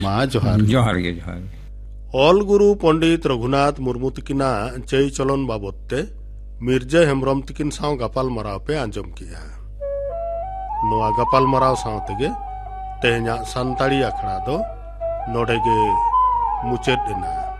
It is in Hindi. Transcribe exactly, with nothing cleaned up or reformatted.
मा जोहार जोहार गे जोहार ऑल गुरु पंडित रघुनाथ मुर्मू तकिना चई चलन बाबदते मिर्जा हेम्ब्रम तकिन साव गपाल मराव पे आंजम किया नोआ गपाल मराव साव तेगे तेहना सानताड़ी आखड़ा दो नोडे गे मुचेद एना।